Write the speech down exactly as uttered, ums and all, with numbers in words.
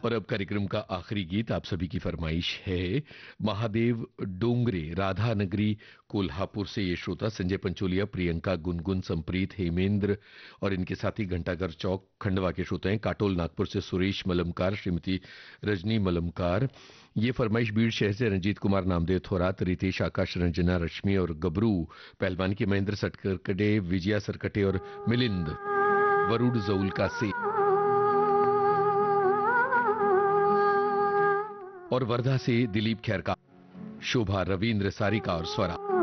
और अब कार्यक्रम का आखिरी गीत आप सभी की फरमाइश है। महादेव डोंगरे, राधा नगरी, कोल्हापुर से ये श्रोता संजय पंचोलिया, प्रियंका, गुनगुन, संप्रीत, हेमेंद्र और इनके साथी घंटाघर चौक खंडवा के श्रोता हैं। काटोल नागपुर से सुरेश मलमकार, श्रीमती रजनी मलमकार। ये फरमाइश बीड़ शहर से रंजीत कुमार, नामदेव थोरात, रितेश, आकाश, रंजना, रश्मि और गबरू पहलवान की, महेंद्र सटकटे, विजया सरकटे और मिलिंद वरुड जऊलका से, और वर्धा से दिलीप खैरका, शोभा, रविंद्र, सारिका और स्वरा।